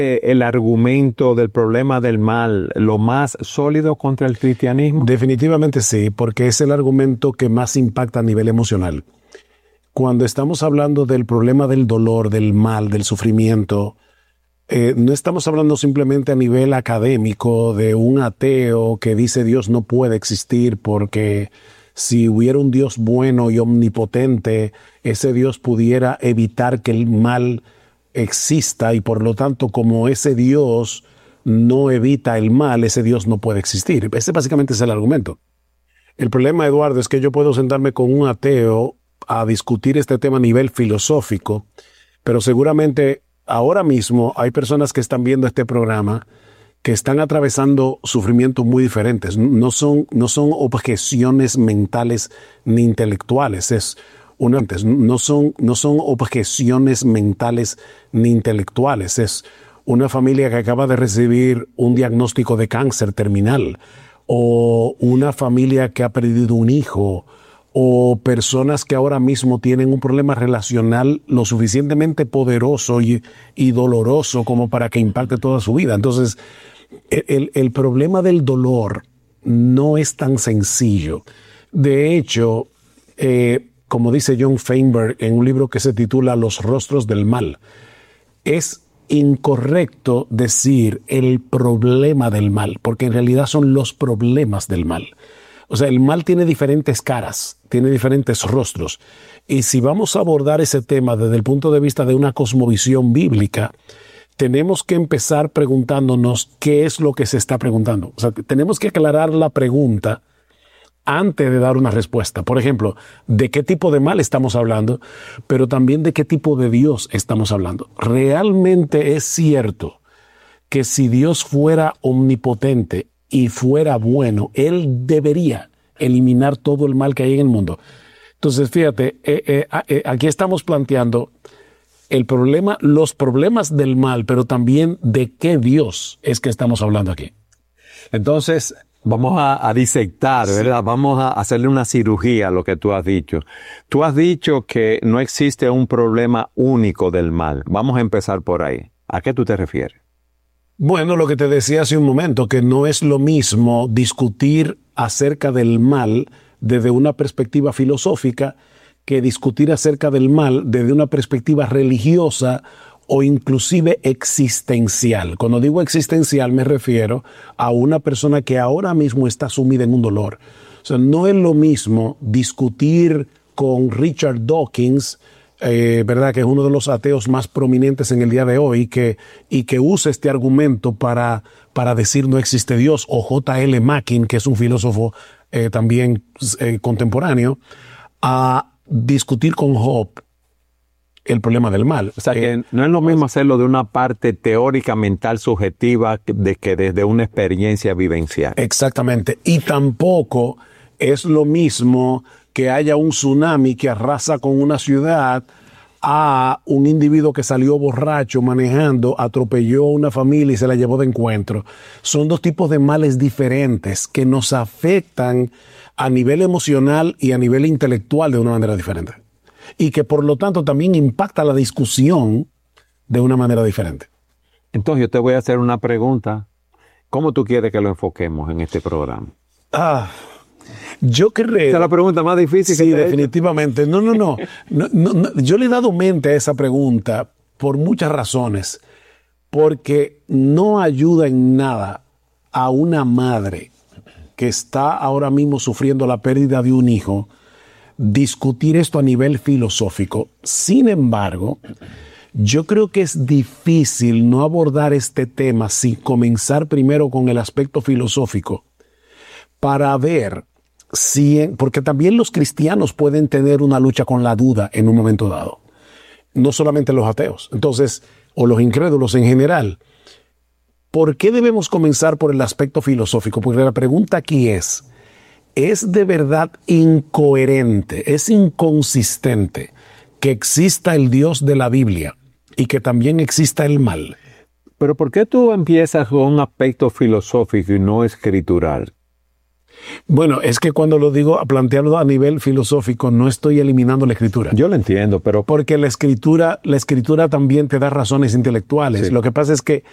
el argumento del problema del mal lo más sólido contra el cristianismo? Definitivamente sí, porque es el argumento que más impacta a nivel emocional. Cuando estamos hablando del problema del dolor, del mal, del sufrimiento, no estamos hablando simplemente a nivel académico de un ateo que dice Dios no puede existir porque si hubiera un Dios bueno y omnipotente, ese Dios pudiera evitar que el mal exista y por lo tanto como ese Dios no evita el mal, ese Dios no puede existir. Ese básicamente es el argumento. El problema, Eduardo, es que yo puedo sentarme con un ateo a discutir este tema a nivel filosófico, pero seguramente ahora mismo hay personas que están viendo este programa que están atravesando sufrimientos muy diferentes. No son objeciones mentales ni intelectuales, no son objeciones mentales ni intelectuales. Es una familia que acaba de recibir un diagnóstico de cáncer terminal, o una familia que ha perdido un hijo, o personas que ahora mismo tienen un problema relacional lo suficientemente poderoso y doloroso como para que impacte toda su vida. Entonces, el problema del dolor no es tan sencillo. De hecho, como dice John Feinberg en un libro que se titula Los rostros del mal, es incorrecto decir el problema del mal, porque en realidad son los problemas del mal. O sea, el mal tiene diferentes caras, tiene diferentes rostros. Y si vamos a abordar ese tema desde el punto de vista de una cosmovisión bíblica, tenemos que empezar preguntándonos qué es lo que se está preguntando. O sea, tenemos que aclarar la pregunta antes de dar una respuesta. Por ejemplo, ¿de qué tipo de mal estamos hablando? Pero también de qué tipo de Dios estamos hablando. Realmente es cierto que si Dios fuera omnipotente y fuera bueno, Él debería eliminar todo el mal que hay en el mundo. Entonces, fíjate, aquí estamos planteando el problema, los problemas del mal, pero también de qué Dios es que estamos hablando aquí. Entonces, vamos a disectar, ¿verdad? Sí. Vamos a hacerle una cirugía a lo que tú has dicho. Tú has dicho que no existe un problema único del mal. Vamos a empezar por ahí. ¿A qué tú te refieres? Bueno, lo que te decía hace un momento, que no es lo mismo discutir acerca del mal desde una perspectiva filosófica que discutir acerca del mal desde una perspectiva religiosa o inclusive existencial. Cuando digo existencial me refiero a una persona que ahora mismo está sumida en un dolor. O sea, no es lo mismo discutir con Richard Dawkins, ¿verdad? Que es uno de los ateos más prominentes en el día de hoy, y que usa este argumento para decir no existe Dios, o J.L. Mackin, que es un filósofo también contemporáneo, a discutir con Job el problema del mal. O sea, que no es lo mismo hacerlo de una parte teórica, mental, subjetiva, que desde una experiencia vivencial. Exactamente. Y tampoco es lo mismo que haya un tsunami que arrasa con una ciudad a un individuo que salió borracho manejando, atropelló a una familia y se la llevó de encuentro. Son dos tipos de males diferentes que nos afectan a nivel emocional y a nivel intelectual de una manera diferente. Y que por lo tanto también impacta la discusión de una manera diferente. Entonces yo te voy a hacer una pregunta. ¿Cómo tú quieres que lo enfoquemos en este programa? Yo creo... Esa es la pregunta más difícil que sí, definitivamente. No. Yo le he dado mente a esa pregunta por muchas razones. Porque no ayuda en nada a una madre que está ahora mismo sufriendo la pérdida de un hijo discutir esto a nivel filosófico. Sin embargo, yo creo que es difícil no abordar este tema sin comenzar primero con el aspecto filosófico para ver si, porque también los cristianos pueden tener una lucha con la duda en un momento dado, no solamente los ateos, entonces, o los incrédulos en general. ¿Por qué debemos comenzar por el aspecto filosófico? Porque la pregunta aquí ¿es de verdad incoherente, es inconsistente que exista el Dios de la Biblia y que también exista el mal? Pero ¿por qué tú empiezas con un aspecto filosófico y no escritural? Bueno, es que cuando lo digo, plantearlo a nivel filosófico, no estoy eliminando la escritura. Yo lo entiendo, pero... Porque la escritura también te da razones intelectuales. Sí. Lo que pasa es que